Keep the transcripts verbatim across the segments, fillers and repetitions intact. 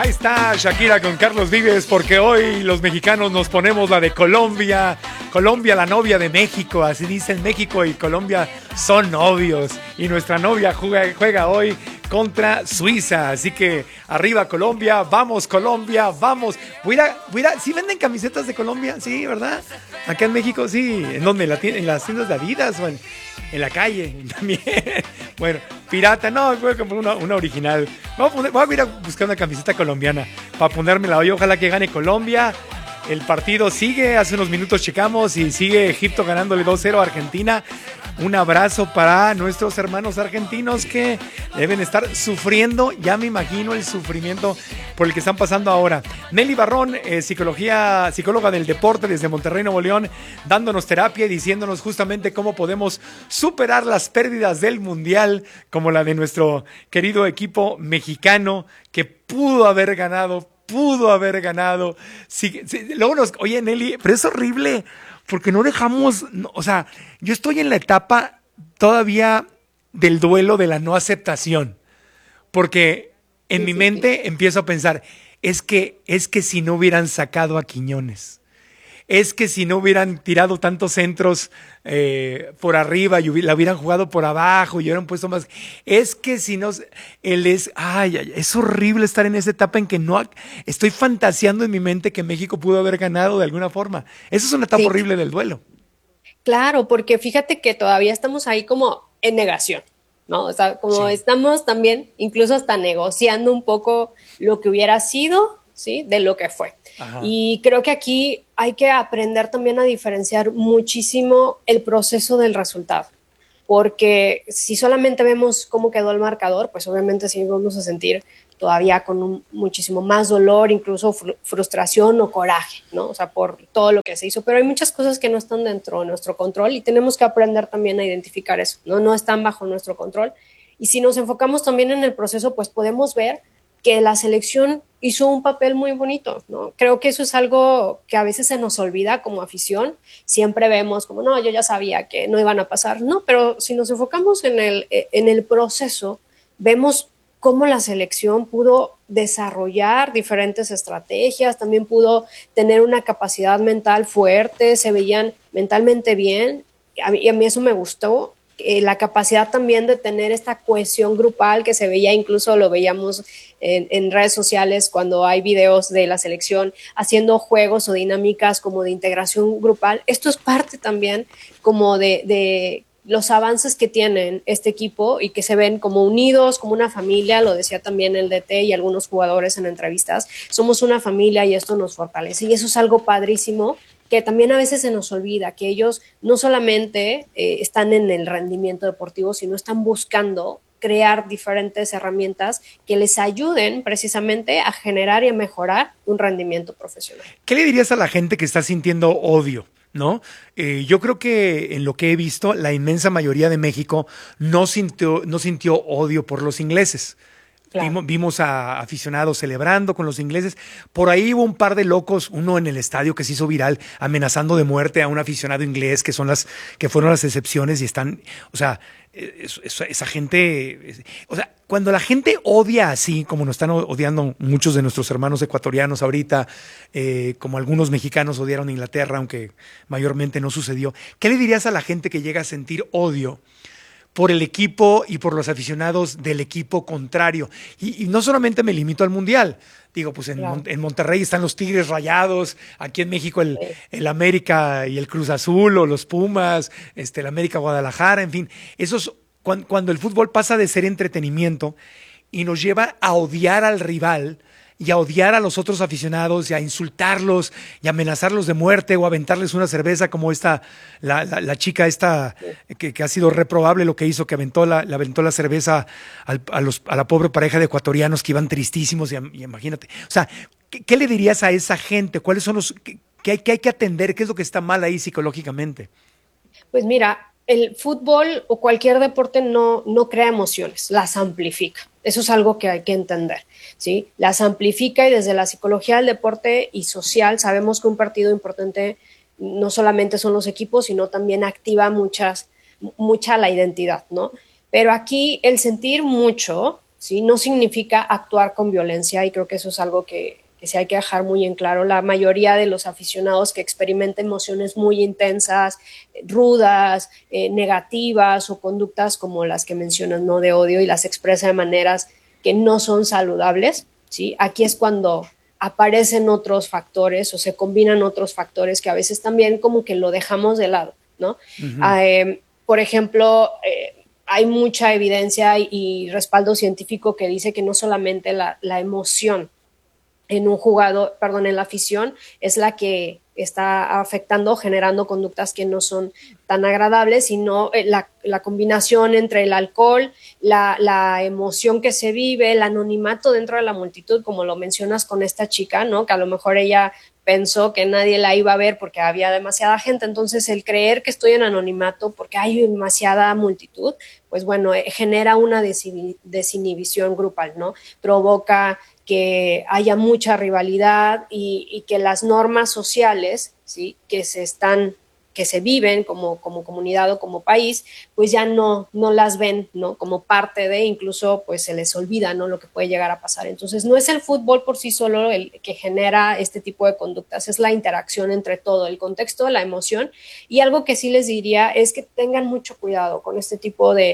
Ahí está Shakira con Carlos Vives, porque hoy los mexicanos nos ponemos la de Colombia. Colombia, la novia de México, así dicen. México y Colombia son novios. Y nuestra novia juega, juega hoy contra Suiza. Así que arriba Colombia, vamos Colombia, vamos. Voy a, voy a, ¿sí venden camisetas de Colombia? Sí, ¿verdad? Acá en México, sí. ¿En dónde? ¿En, la tienda, en las tiendas de Adidas o en, en la calle? También. Bueno, pirata, no, voy a comprar una, una original. Voy a, poner, voy a ir a buscar una camiseta colombiana para ponérmela hoy. Ojalá que gane Colombia. El partido sigue, hace unos minutos checamos y sigue Egipto ganándole dos cero a Argentina. Un abrazo para nuestros hermanos argentinos que deben estar sufriendo, ya me imagino el sufrimiento por el que están pasando ahora. Nelly Barrón, eh, psicología, psicóloga del deporte desde Monterrey, Nuevo León, dándonos terapia y diciéndonos justamente cómo podemos superar las pérdidas del Mundial, como la de nuestro querido equipo mexicano que pudo haber ganado, pudo haber ganado. Sí, sí, luego nos, oye Nelly, pero es horrible porque no dejamos, no, o sea, yo estoy en la etapa todavía del duelo de la no aceptación, porque en mi mente empiezo a pensar, es que, es que si no hubieran sacado a Quiñones, es que si no hubieran tirado tantos centros eh, por arriba y hubi- la hubieran jugado por abajo y hubieran puesto más, es que si no, él es, ay, ay, es horrible estar en esa etapa en que no, ha- estoy fantaseando en mi mente que México pudo haber ganado de alguna forma. Esa es una etapa Sí, horrible del duelo. claro, porque fíjate que todavía estamos ahí como en negación, ¿no? O sea, como Sí. estamos también incluso hasta negociando un poco lo que hubiera sido, ¿sí? De lo que fue. Ajá. Y creo que aquí hay que aprender también a diferenciar muchísimo el proceso del resultado. Porque si solamente vemos cómo quedó el marcador, pues obviamente sí vamos a sentir todavía con un, muchísimo más dolor, incluso fr frustración o coraje, ¿no? O sea, por todo lo que se hizo. Pero hay muchas cosas que no están dentro de nuestro control y tenemos que aprender también a identificar eso, ¿no? No están bajo nuestro control. Y si nos enfocamos también en el proceso, pues podemos ver que la selección hizo un papel muy bonito, ¿no? Creo que eso es algo que a veces se nos olvida como afición. Siempre vemos como, no, yo ya sabía que no iban a pasar, no, pero si nos enfocamos en el, en el proceso, vemos cómo la selección pudo desarrollar diferentes estrategias, también pudo tener una capacidad mental fuerte, se veían mentalmente bien, a mí, y a mí eso me gustó, eh, la capacidad también de tener esta cohesión grupal que se veía, incluso lo veíamos en, en redes sociales cuando hay videos de la selección haciendo juegos o dinámicas como de integración grupal. Esto es parte también como de, de los avances que tienen este equipo y que se ven como unidos, como una familia, lo decía también el D T y algunos jugadores en entrevistas, somos una familia y esto nos fortalece y eso es algo padrísimo que también a veces se nos olvida, que ellos no solamente eh, están en el rendimiento deportivo, sino están buscando crear diferentes herramientas que les ayuden precisamente a generar y a mejorar un rendimiento profesional. ¿Qué le dirías a la gente que está sintiendo odio? ¿No? Eh, yo creo que en lo que he visto, la inmensa mayoría de México no sintió, no sintió odio por los ingleses. Claro. Vimos, vimos a aficionados celebrando con los ingleses. Por ahí hubo un par de locos, uno en el estadio que se hizo viral, amenazando de muerte a un aficionado inglés, que son las, que fueron las excepciones y están, o sea, es- es- esa gente, es- o sea, cuando la gente odia así, como nos están odiando muchos de nuestros hermanos ecuatorianos ahorita, eh, como algunos mexicanos odiaron a Inglaterra, aunque mayormente no sucedió, ¿qué le dirías a la gente que llega a sentir odio por el equipo y por los aficionados del equipo contrario? Y, y no solamente me limito al Mundial. Digo, pues en, Mon Claro. en Monterrey están los Tigres Rayados, aquí en México el, Sí. el América y el Cruz Azul, o los Pumas, este, el América Guadalajara, en fin. Esos, cuando, cuando el fútbol pasa de ser entretenimiento y nos lleva a odiar al rival y a odiar a los otros aficionados y a insultarlos y a amenazarlos de muerte o a aventarles una cerveza como esta, la, la, la chica esta que, que ha sido reprobable lo que hizo, que aventó la, le aventó la cerveza al, a, los, a la pobre pareja de ecuatorianos que iban tristísimos y, y imagínate. O sea, ¿qué, ¿qué le dirías a esa gente? ¿Cuáles son los, qué, qué hay, qué hay que atender? ¿Qué es lo que está mal ahí psicológicamente? Pues mira, el fútbol o cualquier deporte no, no crea emociones, las amplifica. Eso es algo que hay que entender, ¿sí? Las amplifica y desde la psicología del deporte y social sabemos que un partido importante no solamente son los equipos, sino también activa muchas, mucha la identidad, ¿no? Pero aquí el sentir mucho ¿sí? No significa actuar con violencia y creo que eso es algo que, que sí hay que dejar muy en claro. La mayoría de los aficionados que experimentan emociones muy intensas, rudas, eh, negativas o conductas como las que mencionas, ¿no? De odio y las expresa de maneras que no son saludables, ¿sí? Aquí es cuando aparecen otros factores o se combinan otros factores que a veces también como que lo dejamos de lado, ¿no? Uh-huh. Eh, por ejemplo, eh, hay mucha evidencia y, y respaldo científico que dice que no solamente la, la emoción en un jugador, perdón, en la afición es la que está afectando, generando conductas que no son tan agradables, sino la, la combinación entre el alcohol, la, la emoción que se vive, el anonimato dentro de la multitud, como lo mencionas con esta chica, ¿no? Que a lo mejor ella pensó que nadie la iba a ver porque había demasiada gente, entonces el creer que estoy en anonimato porque hay demasiada multitud, pues bueno, genera una desinhibición grupal, ¿no? Provoca que haya mucha rivalidad y, y que las normas sociales, ¿sí? que se están, que se viven como, como comunidad o como país, pues ya no, no las ven, ¿no? Como parte de, incluso pues se les olvida, ¿no? Lo que puede llegar a pasar. Entonces no es el fútbol por sí solo el que genera este tipo de conductas, es la interacción entre todo, el contexto, la emoción. Y algo que sí les diría es que tengan mucho cuidado con este tipo de,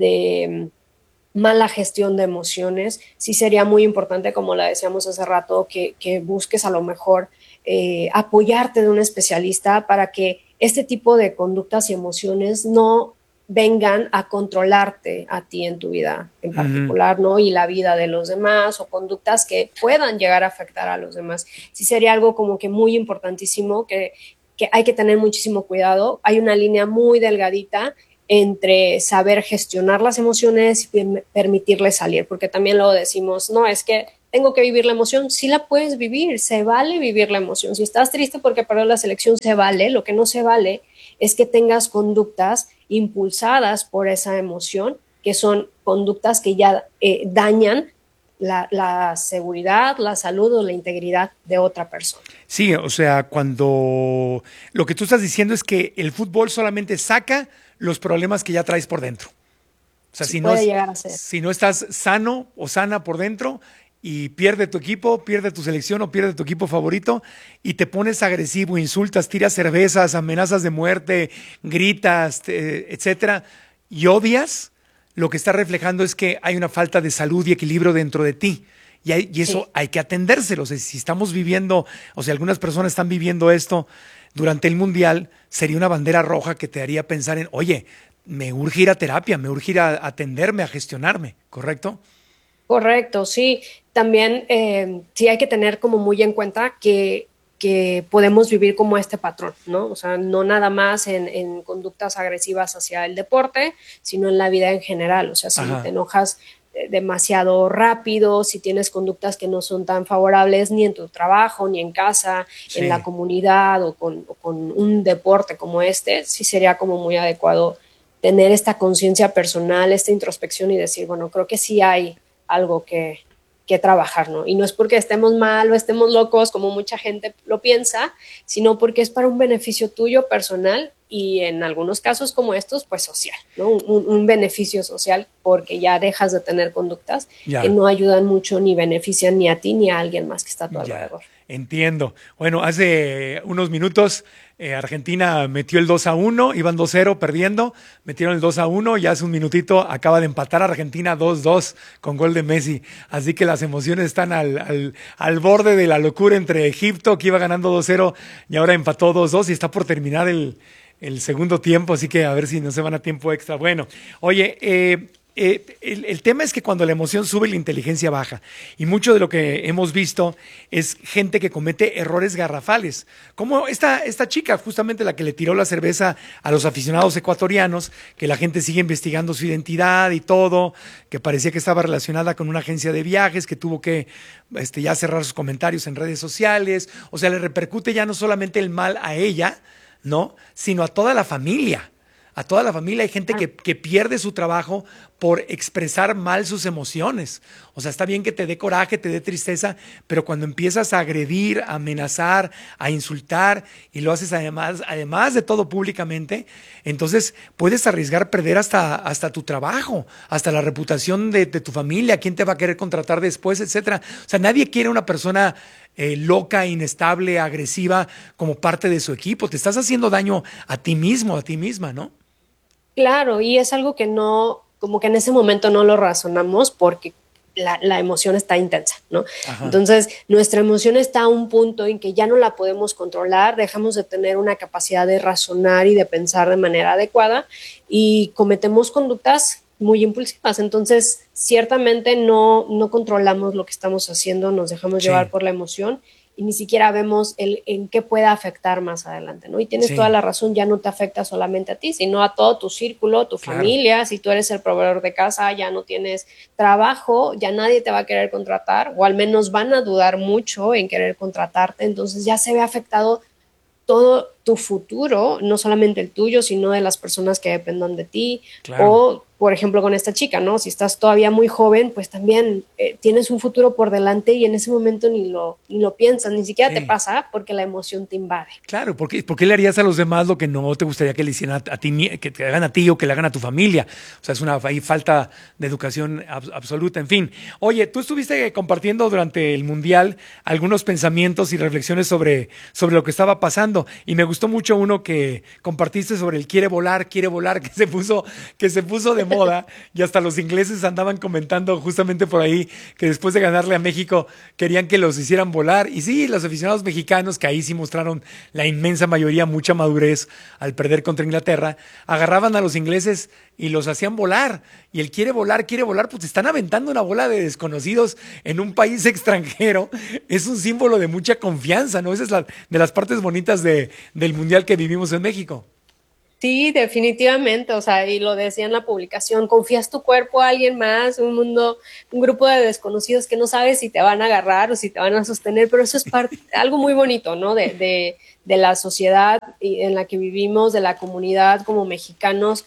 de mala gestión de emociones. Sí sería muy importante, como la decíamos hace rato, que, que busques a lo mejor eh, apoyarte de un especialista para que este tipo de conductas y emociones no vengan a controlarte a ti en tu vida en particular, uh-huh. ¿no? Y la vida de los demás o conductas que puedan llegar a afectar a los demás. Sí sería algo como que muy importantísimo que, que hay que tener muchísimo cuidado. Hay una línea muy delgadita entre saber gestionar las emociones y permitirles salir, porque también luego decimos, no, es que tengo que vivir la emoción. Sí la puedes vivir, se vale vivir la emoción. Si estás triste porque perdió la selección, se vale. Lo que no se vale es que tengas conductas impulsadas por esa emoción, que son conductas que ya eh, dañan la, la seguridad, la salud o la integridad de otra persona. Sí, o sea, cuando lo que tú estás diciendo es que el fútbol solamente saca los problemas que ya traes por dentro. O sea, sí, si, puede no, llegar a ser. si no estás sano o sana por dentro y pierde tu equipo, pierde tu selección o pierde tu equipo favorito y te pones agresivo, insultas, tiras cervezas, amenazas de muerte, gritas, te, etcétera, y odias, lo que está reflejando es que hay una falta de salud y equilibrio dentro de ti. Y, hay, y eso sí. hay que atendérselo. O sea, si estamos viviendo, o sea, algunas personas están viviendo esto durante el Mundial, sería una bandera roja que te haría pensar en, oye, me urge ir a terapia, me urge ir a atenderme, a gestionarme, ¿correcto? Correcto, sí. También eh, sí hay que tener como muy en cuenta que, que podemos vivir como este patrón, ¿no? O sea, no nada más en, en conductas agresivas hacia el deporte, sino en la vida en general. O sea, si Ajá. te enojas demasiado rápido, si tienes conductas que no son tan favorables ni en tu trabajo, ni en casa, sí. en la comunidad o con, o con un deporte como este, sí sería como muy adecuado tener esta conciencia personal, esta introspección y decir, bueno, creo que sí hay algo que, que trabajar, ¿no? Y no es porque estemos mal o estemos locos, como mucha gente lo piensa, sino porque es para un beneficio tuyo personal y en algunos casos como estos, pues social, ¿no? Un, un beneficio social porque ya dejas de tener conductas ya. que no ayudan mucho ni benefician ni a ti ni a alguien más que está a tu ya. alrededor. Entiendo. Bueno, hace unos minutos eh, Argentina metió el dos a uno, iban dos cero perdiendo, metieron el dos a uno y hace un minutito acaba de empatar Argentina dos dos con gol de Messi. Así que las emociones están al, al, al borde de la locura entre Egipto, que iba ganando dos cero y ahora empató dos dos y está por terminar el, el segundo tiempo, así que a ver si no se van a tiempo extra. Bueno, oye, eh, Eh, el, el tema es que cuando la emoción sube, la inteligencia baja. Y mucho de lo que hemos visto es gente que comete errores garrafales. Como esta, esta chica, justamente la que le tiró la cerveza a los aficionados ecuatorianos, que la gente sigue investigando su identidad y todo, que parecía que estaba relacionada con una agencia de viajes, que tuvo que este, ya cerrar sus comentarios en redes sociales. O sea, le repercute ya no solamente el mal a ella, ¿no? Sino a toda la familia. a toda la familia. Hay gente que, que pierde su trabajo por expresar mal sus emociones. O sea, está bien que te dé coraje, te dé tristeza, pero cuando empiezas a agredir, a amenazar, a insultar y lo haces además, además de todo públicamente, entonces puedes arriesgar perder hasta, hasta tu trabajo, hasta la reputación de, de tu familia, quién te va a querer contratar después, etcétera. O sea, nadie quiere una persona eh, loca, inestable, agresiva como parte de su equipo. Te estás haciendo daño a ti mismo, a ti misma, ¿no? Claro, y es algo que no, como que en ese momento no lo razonamos porque la, la emoción está intensa, ¿no? Ajá. Entonces, nuestra emoción está a un punto en que ya no la podemos controlar, dejamos de tener una capacidad de razonar y de pensar de manera adecuada y cometemos conductas muy impulsivas. Entonces, ciertamente no, no controlamos lo que estamos haciendo, nos dejamos Sí. llevar por la emoción y ni siquiera vemos el, en qué pueda afectar más adelante, ¿no? Y tienes Sí. toda la razón, ya no te afecta solamente a ti, sino a todo tu círculo, tu Claro. familia. Si tú eres el proveedor de casa, ya no tienes trabajo, ya nadie te va a querer contratar, o al menos van a dudar mucho en querer contratarte, entonces ya se ve afectado todo tu futuro, no solamente el tuyo, sino de las personas que dependan de ti. Claro. O, por ejemplo, con esta chica, ¿no? Si estás todavía muy joven, pues también eh, tienes un futuro por delante y en ese momento ni lo, ni lo piensas, ni siquiera Sí. te pasa porque la emoción te invade. Claro, ¿por qué, por qué le harías a los demás lo que no te gustaría que le hicieran a, a ti, mi- que te hagan a ti o que le hagan a tu familia? O sea, es una hay falta de educación ab- absoluta. En fin, oye, tú estuviste compartiendo durante el Mundial algunos pensamientos y reflexiones sobre, sobre lo que estaba pasando y me gustó mucho uno que compartiste sobre el quiere volar, quiere volar, que se puso, que se puso de moda y hasta los ingleses andaban comentando justamente por ahí que después de ganarle a México querían que los hicieran volar. Y sí, los aficionados mexicanos, que ahí sí mostraron la inmensa mayoría mucha madurez al perder contra Inglaterra, agarraban a los ingleses y los hacían volar. Y el quiere volar, quiere volar, pues están aventando una bola de desconocidos en un país extranjero. Es un símbolo de mucha confianza, ¿no? Esa es la de las partes bonitas de, del mundial que vivimos en México. Sí, definitivamente, o sea, y lo decía en la publicación, confías tu cuerpo a alguien más, un mundo, un grupo de desconocidos que no sabes si te van a agarrar o si te van a sostener, pero eso es parte, algo muy bonito, ¿no? De, de, de la sociedad en la que vivimos, de la comunidad como mexicanos,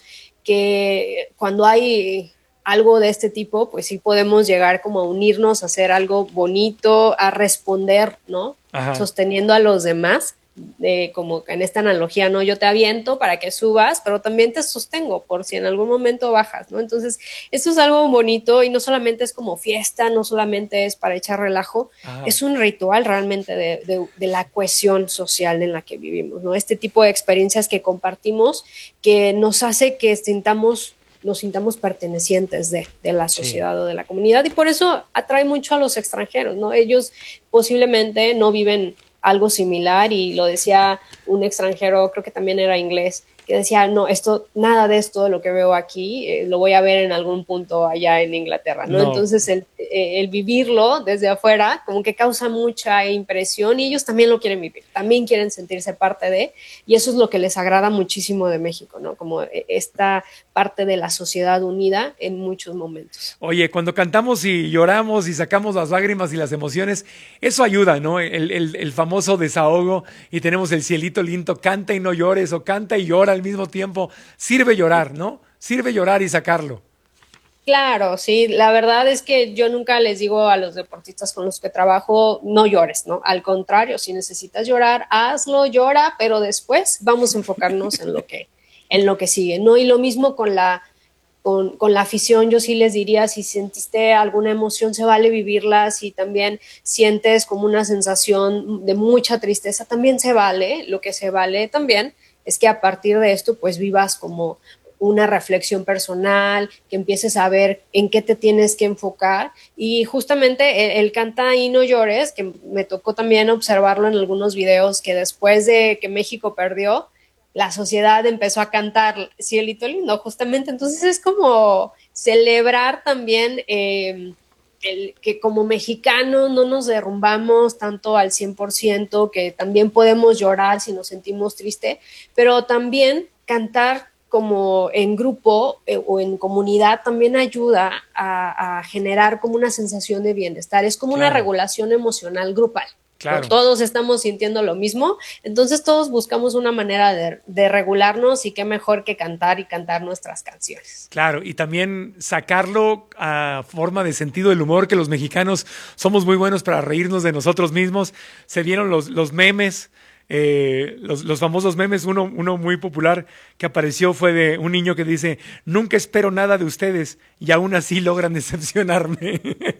que cuando hay algo de este tipo, pues sí podemos llegar como a unirnos, a hacer algo bonito, a responder, ¿no? Ajá. Sosteniendo a los demás. De, como en esta analogía, ¿no? Yo te aviento para que subas, pero también te sostengo por si en algún momento bajas, ¿no? Entonces, esto es algo bonito y no solamente es como fiesta, no solamente es para echar relajo, Ajá. es un ritual realmente de, de, de la cohesión social en la que vivimos, ¿no? Este tipo de experiencias que compartimos que nos hace que sintamos nos sintamos pertenecientes de, de la sociedad sí. o de la comunidad y por eso atrae mucho a los extranjeros, ¿no? Ellos posiblemente no viven algo similar y lo decía un extranjero, creo que también era inglés, que decía, no, esto, nada de esto de lo que veo aquí, eh, lo voy a ver en algún punto allá en Inglaterra, ¿no? no. Entonces, el, eh, el vivirlo desde afuera como que causa mucha impresión y ellos también lo quieren vivir, también quieren sentirse parte de, y eso es lo que les agrada muchísimo de México, ¿no? Como esta parte de la sociedad unida en muchos momentos. Oye, cuando cantamos y lloramos y sacamos las lágrimas y las emociones, eso ayuda, ¿no? El, el, el famoso desahogo y tenemos el cielito lindo, canta y no llores o canta y llora al mismo tiempo. Sirve llorar, ¿no? Sirve llorar y sacarlo. Claro, sí, la verdad es que yo nunca les digo a los deportistas con los que trabajo, no llores, ¿no? Al contrario, si necesitas llorar, hazlo, llora, pero después vamos a enfocarnos en lo que, en lo que sigue, ¿no? Y lo mismo con la, con, con la afición, yo sí les diría, si sentiste alguna emoción, se vale vivirla, si también sientes como una sensación de mucha tristeza, también se vale, lo que se vale también es que a partir de esto, pues vivas como una reflexión personal, que empieces a ver en qué te tienes que enfocar y justamente el, el canta y no llores, que me tocó también observarlo en algunos videos, que después de que México perdió, la sociedad empezó a cantar Cielito Lindo, justamente, entonces es como celebrar también eh, el, que como mexicanos no nos derrumbamos tanto al cien por ciento, que también podemos llorar si nos sentimos tristes, pero también cantar como en grupo eh, o en comunidad también ayuda a, a generar como una sensación de bienestar. Es como claro. una regulación emocional grupal. Claro. Todos estamos sintiendo lo mismo, entonces todos buscamos una manera de, de regularnos y qué mejor que cantar y cantar nuestras canciones. Claro, y también sacarlo a forma de sentido del humor, que los mexicanos somos muy buenos para reírnos de nosotros mismos. Se vieron los, los memes, eh, los, los famosos memes, uno, uno muy popular que apareció fue de un niño que dice, nunca espero nada de ustedes y aún así logran decepcionarme.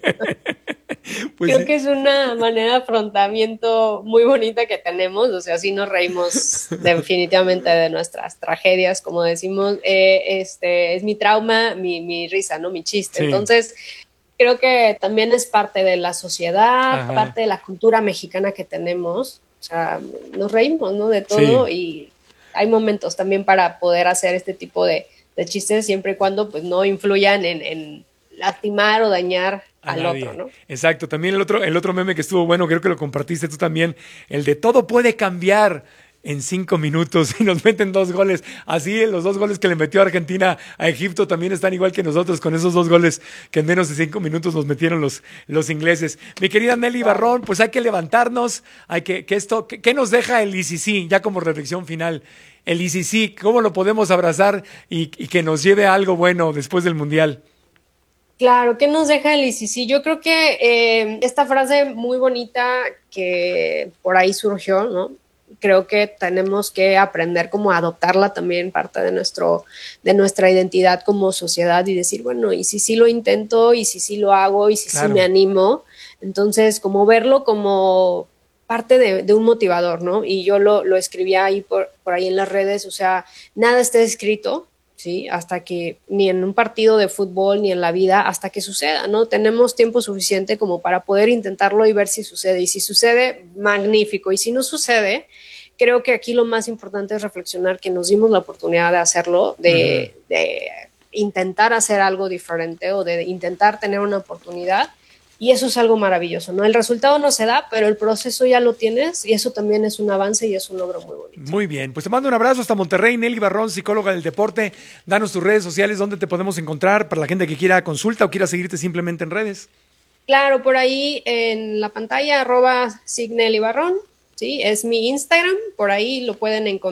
Pues Creo sí. que es una manera de afrontamiento muy bonita que tenemos, o sea, sí nos reímos definitivamente de nuestras tragedias, como decimos, eh, este es mi trauma, mi, mi risa, ¿no? Mi chiste. Sí. Entonces, creo que también es parte de la sociedad, Ajá. parte de la cultura mexicana que tenemos, o sea, nos reímos, ¿no? De todo Sí. y hay momentos también para poder hacer este tipo de, de chistes siempre y cuando pues no influyan en, en lastimar o dañar A al nadie. otro, ¿no? Exacto. También el otro, el otro meme que estuvo bueno, creo que lo compartiste tú también, el de todo puede cambiar en cinco minutos y nos meten dos goles. Así los dos goles que le metió Argentina a Egipto también están igual que nosotros con esos dos goles que en menos de cinco minutos nos metieron los, los ingleses. Mi querida Nelly Barrón, pues hay que levantarnos, hay que, que esto, que, ¿qué nos deja el I C C? Ya como reflexión final, el I C C, ¿cómo lo podemos abrazar y, y que nos lleve a algo bueno después del Mundial? Claro, ¿qué nos deja el I C C? Yo creo que eh, esta frase muy bonita que por ahí surgió, ¿no? Creo que tenemos que aprender como a adoptarla también parte de, nuestro, de nuestra identidad como sociedad y decir, bueno, y si sí lo intento, y si sí lo hago, y si Claro. sí me animo. Entonces, como verlo como parte de, de un motivador, ¿no? Y yo lo, lo escribía ahí por, por ahí en las redes, o sea, nada está escrito, ¿sí? Hasta que, ni en un partido de fútbol, ni en la vida, hasta que suceda, ¿no? Tenemos tiempo suficiente como para poder intentarlo y ver si sucede. Y si sucede, magnífico. Y si no sucede, creo que aquí lo más importante es reflexionar que nos dimos la oportunidad de hacerlo, de, uh-huh. de intentar hacer algo diferente o de intentar tener una oportunidad. Y eso es algo maravilloso, ¿no? El resultado no se da, pero el proceso ya lo tienes y eso también es un avance y es un logro muy bonito. Muy bien, pues te mando un abrazo hasta Monterrey. Nelly Barrón, psicóloga del deporte. Danos tus redes sociales, donde te podemos encontrar para la gente que quiera consulta o quiera seguirte simplemente en redes. Claro, por ahí en la pantalla, arroba Signelly Barrón, ¿sí? Es mi Instagram, por ahí lo pueden encontrar.